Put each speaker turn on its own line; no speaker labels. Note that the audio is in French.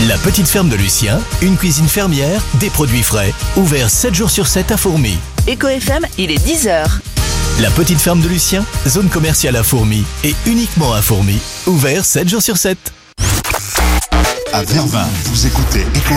La petite ferme de Lucien, une cuisine fermière, des produits frais. Ouvert 7 jours sur 7 à Fourmies.
Éco FM, il est 10h.
La petite ferme de Lucien, zone commerciale à Fourmies. Et uniquement à Fourmies. Ouvert 7 jours sur 7.
À Vervins, vous écoutez Éco